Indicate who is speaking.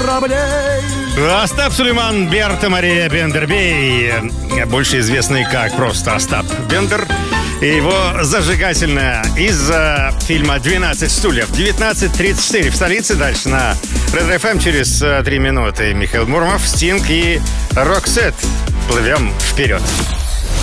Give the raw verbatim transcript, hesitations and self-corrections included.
Speaker 1: кораблей.
Speaker 2: Остап Сулейман, Берта Мария Бендербей, больше известный как просто Остап Бендер, и его зажигательная из э, фильма «двенадцать стульев». девятнадцать тридцать четыре в столице. Дальше на Red эф эм через э, три минуты Михаил Муромов, Стинг и Роксет. Плывем вперед.